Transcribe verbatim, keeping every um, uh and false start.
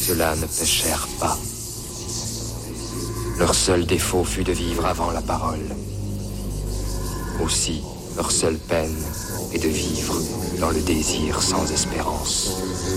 ceux-là ne péchèrent pas. Leur seul défaut fut de vivre avant la parole. Aussi, leur seule peine est de vivre dans le désir sans espérance.